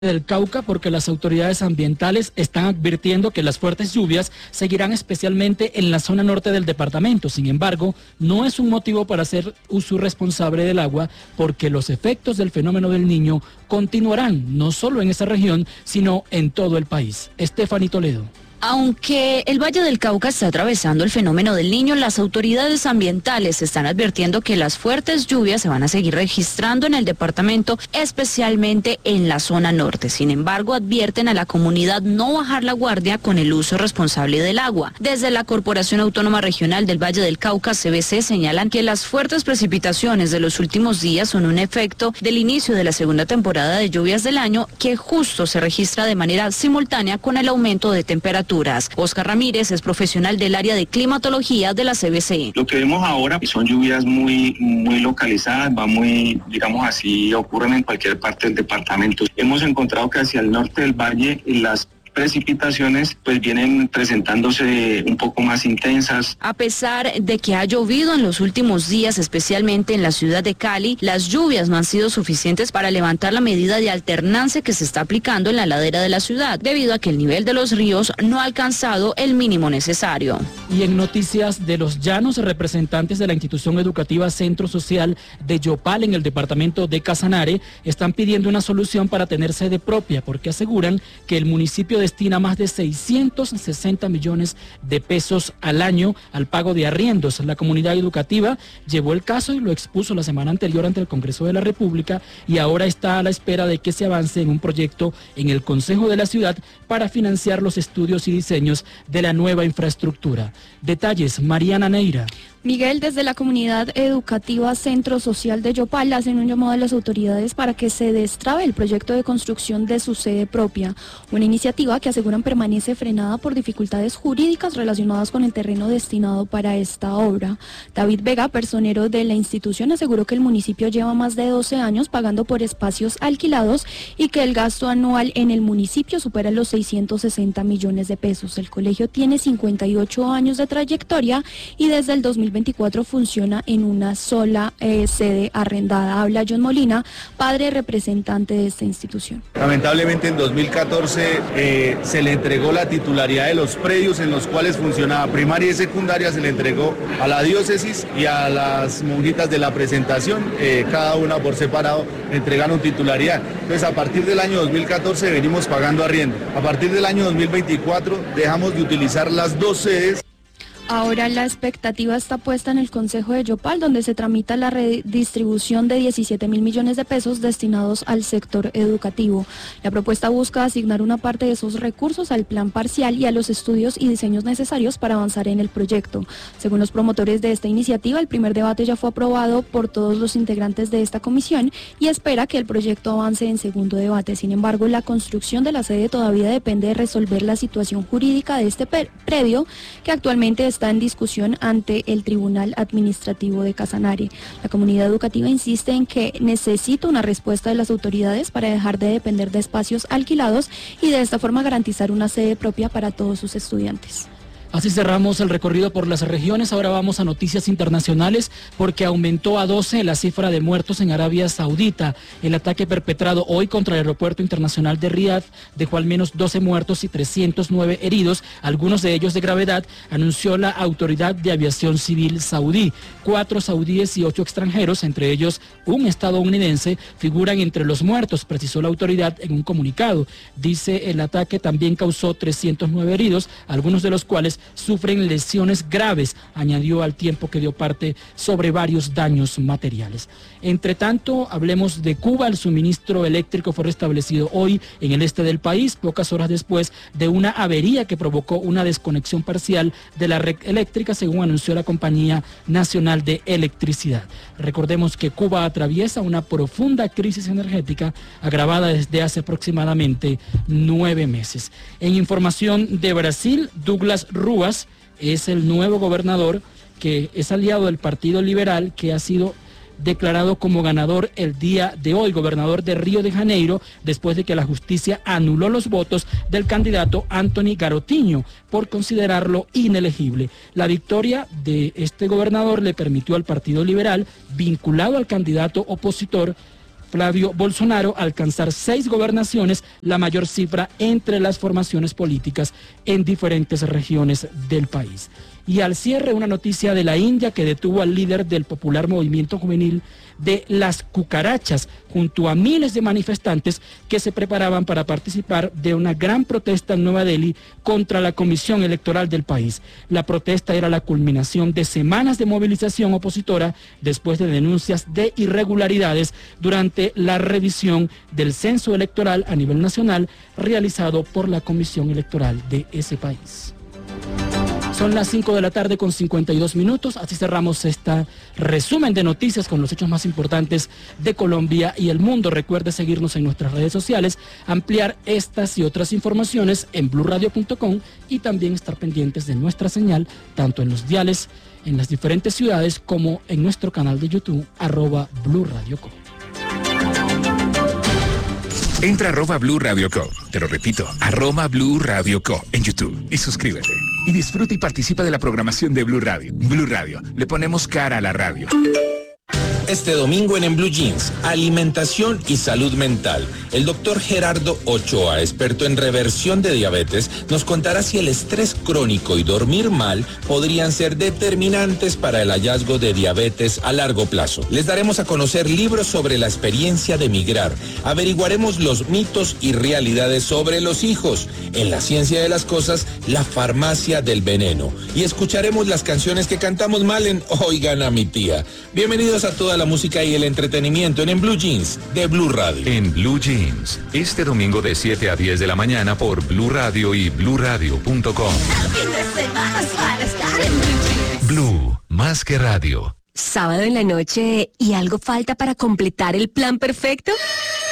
del Cauca porque las autoridades ambientales están advirtiendo que las fuertes lluvias seguirán especialmente en la zona norte del departamento. Sin embargo, no es un motivo para hacer uso irresponsable del agua porque los efectos del fenómeno del Niño continuarán no solo en esa región, sino en todo el país. Stephanie Toledo. Aunque el Valle del Cauca está atravesando el fenómeno del Niño, las autoridades ambientales están advirtiendo que las fuertes lluvias se van a seguir registrando en el departamento, especialmente en la zona norte. Sin embargo, advierten a la comunidad no bajar la guardia con el uso responsable del agua. Desde la Corporación Autónoma Regional del Valle del Cauca, CVC, señalan que las fuertes precipitaciones de los últimos días son un efecto del inicio de la segunda temporada de lluvias del año, que justo se registra de manera simultánea con el aumento de temperatura. Oscar Ramírez es profesional del área de climatología de la CVC. Lo que vemos ahora son lluvias muy localizadas, digamos así, ocurren en cualquier parte del departamento. Hemos encontrado que hacia el norte del valle las precipitaciones pues vienen presentándose un poco más intensas. A pesar de que ha llovido en los últimos días, especialmente en la ciudad de Cali, las lluvias no han sido suficientes para levantar la medida de alternancia que se está aplicando en la ladera de la ciudad, debido a que el nivel de los ríos no ha alcanzado el mínimo necesario. Y en noticias de los llanos, representantes de la institución educativa Centro Social de Yopal en el departamento de Casanare están pidiendo una solución para tener sede propia, porque aseguran que el municipio destina más de 660 millones de pesos al año al pago de arriendos. La comunidad educativa llevó el caso y lo expuso la semana anterior ante el Congreso de la República y ahora está a la espera de que se avance en un proyecto en el Consejo de la Ciudad para financiar los estudios y diseños de la nueva infraestructura. Detalles, Mariana Neira. Miguel, desde la comunidad educativa Centro Social de Yopal hacen un llamado a las autoridades para que se destrabe el proyecto de construcción de su sede propia, una iniciativa que aseguran permanece frenada por dificultades jurídicas relacionadas con el terreno destinado para esta obra. David Vega, personero de la institución, aseguró que el municipio lleva más de 12 años pagando por espacios alquilados y que el gasto anual en el municipio supera los 660 millones de pesos. El colegio tiene 58 años de trayectoria y desde el 2024 funciona en una sola sede arrendada. Habla John Molina, padre representante de esta institución. Lamentablemente en 2014 se le entregó la titularidad de los predios en los cuales funcionaba primaria y secundaria, se le entregó a la diócesis y a las monjitas de la presentación, cada una por separado entregaron titularidad. Entonces a partir del año 2014 venimos pagando arriendo. A partir del año 2024 dejamos de utilizar las dos sedes. Ahora la expectativa está puesta en el Consejo de Yopal, donde se tramita la redistribución de 17 mil millones de pesos destinados al sector educativo. La propuesta busca asignar una parte de esos recursos al plan parcial y a los estudios y diseños necesarios para avanzar en el proyecto. Según los promotores de esta iniciativa, el primer debate ya fue aprobado por todos los integrantes de esta comisión y espera que el proyecto avance en segundo debate. Sin embargo, la construcción de la sede todavía depende de resolver la situación jurídica de este predio, que actualmente está en discusión ante el Tribunal Administrativo de Casanare. La comunidad educativa insiste en que necesita una respuesta de las autoridades para dejar de depender de espacios alquilados y de esta forma garantizar una sede propia para todos sus estudiantes. Así cerramos el recorrido por las regiones. Ahora vamos a noticias internacionales porque aumentó a 12 la cifra de muertos en Arabia Saudita. El ataque perpetrado hoy contra el aeropuerto internacional de Riad dejó al menos 12 muertos y 309 heridos, algunos de ellos de gravedad, anunció la Autoridad de Aviación Civil saudí. 4 saudíes y 8 extranjeros, entre ellos un estadounidense, figuran entre los muertos, precisó la autoridad en un comunicado. Dice, el ataque también causó 309 heridos, algunos de los cuales sufren lesiones graves, añadió al tiempo que dio parte sobre varios daños materiales. Entre tanto, hablemos de Cuba. El suministro eléctrico fue restablecido hoy en el este del país, pocas horas después de una avería que provocó una desconexión parcial de la red eléctrica, según anunció la Compañía Nacional de Electricidad. Recordemos que Cuba atraviesa una profunda crisis energética agravada desde hace aproximadamente 9 meses. En información de Brasil, Douglas Ruas es el nuevo gobernador que es aliado del Partido Liberal, que ha sido declarado como ganador el día de hoy, gobernador de Río de Janeiro, después de que la justicia anuló los votos del candidato Anthony Garotinho por considerarlo inelegible. La victoria de este gobernador le permitió al Partido Liberal, vinculado al candidato opositor Flavio Bolsonaro alcanzar 6 gobernaciones, la mayor cifra entre las formaciones políticas en diferentes regiones del país. Y al cierre, una noticia de la India que detuvo al líder del popular movimiento juvenil de las cucarachas junto a miles de manifestantes que se preparaban para participar de una gran protesta en Nueva Delhi contra la comisión electoral del país. La protesta era la culminación de semanas de movilización opositora después de denuncias de irregularidades durante la revisión del censo electoral a nivel nacional realizado por la comisión electoral de ese país. Son las 5 de la tarde con 52 minutos, así cerramos este resumen de noticias con los hechos más importantes de Colombia y el mundo. Recuerde seguirnos en nuestras redes sociales, ampliar estas y otras informaciones en blurradio.com y también estar pendientes de nuestra señal, tanto en los diales en las diferentes ciudades como en nuestro canal de YouTube, @blurradioco. Entra a @blurradioco, te lo repito, @blurradioco en YouTube y suscríbete. Y disfruta y participa de la programación de Blue Radio. Blue Radio, le ponemos cara a la radio. Este domingo en Blue Jeans, alimentación y salud mental. El doctor Gerardo Ochoa, experto en reversión de diabetes, nos contará si el estrés crónico y dormir mal podrían ser determinantes para el hallazgo de diabetes a largo plazo. Les daremos a conocer libros sobre la experiencia de migrar. Averiguaremos los mitos y realidades sobre los hijos. En la ciencia de las cosas, la farmacia del veneno. Y escucharemos las canciones que cantamos mal en Oigan a mi tía. Bienvenidos a toda la música y el entretenimiento en Blue Jeans de Blue Radio. En Blue Jeans, este domingo de 7 a 10 de la mañana por Blue Radio y bluradio.com. Blue, más que radio. Sábado en la noche y algo falta para completar el plan perfecto.